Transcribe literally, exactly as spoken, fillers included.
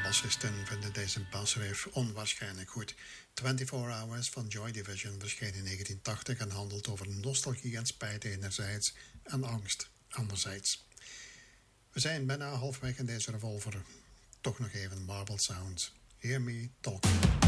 bassisten vinden deze basriff onwaarschijnlijk goed. twenty-four Hours van Joy Division verscheen in negentien tachtig en handelt over nostalgie en spijt enerzijds en angst anderzijds. We zijn bijna halfweg in deze revolver. Toch nog even Marble Sounds. Hear Me Talking.